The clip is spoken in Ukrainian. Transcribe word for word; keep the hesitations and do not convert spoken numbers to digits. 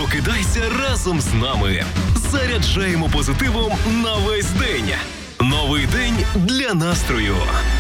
Прокидайся разом з нами. Заряджаємо позитивом на весь день. Новий день для настрою.